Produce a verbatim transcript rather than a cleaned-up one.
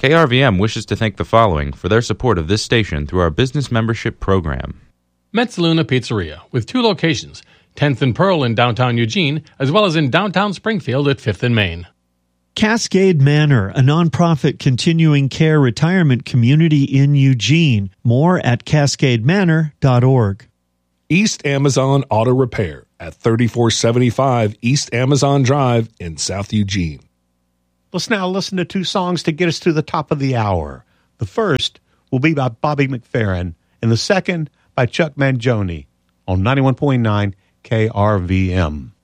K R V M wishes to thank the following for their support of this station through our business membership program. Metzaluna Pizzeria, with two locations, tenth and Pearl in downtown Eugene, as well as in downtown Springfield at fifth and Main. Cascade Manor, a nonprofit continuing care retirement community in Eugene. More at cascade manor dot org. East Amazon Auto Repair at thirty-four seventy-five East Amazon Drive in South Eugene. Let's now listen to two songs to get us to the top of the hour. The first will be by Bobby McFerrin, and the second by Chuck Mangione on ninety-one point nine K R V M.